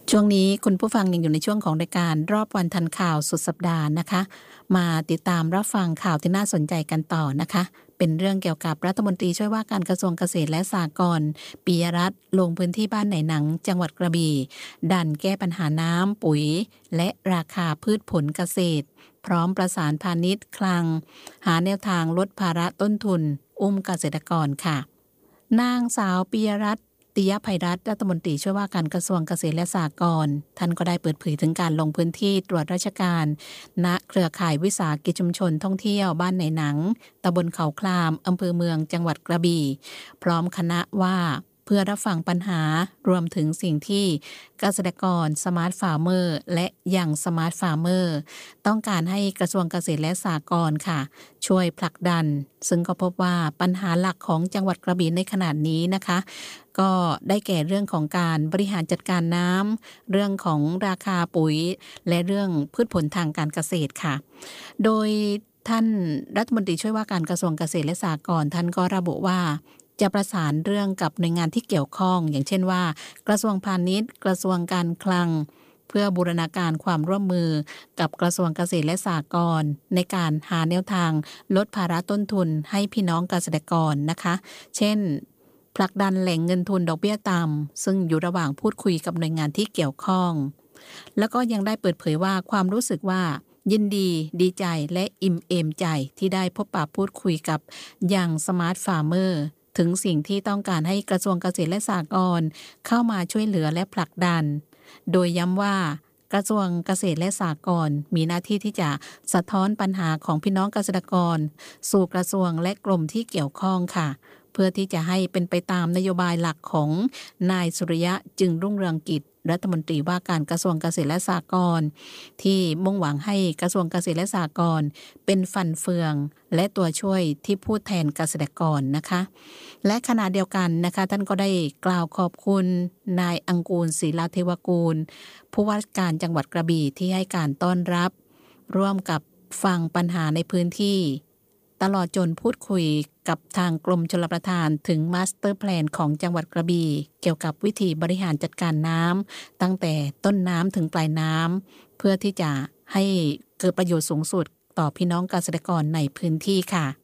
ช่วงนี้คุณผู้ฟังยังอยู่ในช่วงของรายการรอบวันทันข่าวสุดสัปดาห์นะคะมาติดตามรับฟังข่าวที่น่าสนใจกันต่อนะคะเป็นเรื่องเกี่ยวกับรัฐมนตรีช่วยว่าการกระทรวงเกษตรและสหกรณ์ปิยรัตน์ลงพื้นที่บ้านไหนหนังจังหวัดกระบี่ดันแก้ปัญหาน้ำปุ๋ยและราคาพืชผลเกษตรพร้อมประสานพาณิชย์คลังหาแนวทางลดภาระต้นทุนเกษตรกรค่ะนางสาวปิยรัตน์ติยภัยรัตน์รัฐมนตรีช่วยว่าการกระทรวงเกษตรและสหกรณ์ท่านก็ได้เปิดเผยถึงการลงพื้นที่ตรวจราชการณเครือข่ายวิสาหกิจชุมชนท่องเที่ยวบ้านในหนังตำบลเขาคลามอำเภอเมืองจังหวัดกระบี่พร้อมคณะว่าเพื่อรับฟังปัญหารวมถึงสิ่งที่เกษตรกรสมาร์ทฟาร์มเมอร์และยังสมาร์ทฟาร์มเมอร์ต้องการให้กระทรวงเกษตรและสหกรณ์ค่ะช่วยผลักดันซึ่งก็พบว่าปัญหาหลักของจังหวัดกระบี่ในขณะนี้นะคะก็ได้แก่เรื่องของการบริหารจัดการน้ำเรื่องของราคาปุ๋ยและเรื่องพืชผลทางการเกษตรค่ะโดยท่านรัฐมนตรีช่วยว่าการกระทรวงเกษตรและสหกรณ์ท่านก็ระบุว่าจะประสานเรื่องกับหน่วยงานที่เกี่ยวข้องอย่างเช่นว่ากระทรวงพาณิชย์กระทรวงการคลังเพื่อบูรณาการความร่วมมือกับกระทรวงเกษตรและสหกรณ์ในการหาแนวทางลดภาระต้นทุนให้พี่น้องเกษตรกรนะคะเช่นผลักดันแหล่งเงินทุนดอกเบี้ยต่ำซึ่งอยู่ระหว่างพูดคุยกับหน่วยงานที่เกี่ยวข้องแล้วก็ยังได้เปิดเผยว่าความรู้สึกว่ายินดีดีใจและอิ่มเอมใจที่ได้พบปะพูดคุยกับยังสมาร์ทฟาร์มเมอร์ถึงสิ่งที่ต้องการให้กระทรวงเกษตรและสหกรณ์เข้ามาช่วยเหลือและผลักดันโดยย้ำว่ากระทรวงเกษตรและสหกรณ์มีหน้าที่ที่จะสะท้อนปัญหาของพี่น้องเกษตรกรสู่กระทรวงและกรมที่เกี่ยวข้องค่ะเพื่อที่จะให้เป็นไปตามนโยบายหลักของนายสุริยะจึงรุ่งเรืองกิจรัฐมนตรีว่าการกระทรวงเกษตรและสหกรณ์ที่มุ่งหวังให้กระทรวงเกษตรและสหกรณ์เป็นฟันเฟืองและตัวช่วยที่พูดแทนเกษตรกรนะคะและขณะเดียวกันนะคะท่านก็ได้กล่าวขอบคุณนายอังกูลศิลาเทวกูลผู้ว่าการจังหวัดกระบี่ที่ให้การต้อนรับร่วมกับฟังปัญหาในพื้นที่ตลอดจนพูดคุยกับทางกรมชลประทานถึงมาสเตอร์แพลนของจังหวัดกระบี่เกี่ยวกับวิธีบริหารจัดการน้ำตั้งแต่ต้นน้ำถึงปลายน้ำเพื่อที่จะให้เกิดประโยชน์สูงสุดต่อพี่น้องเกษตรกรในพื้นที่ค่ะ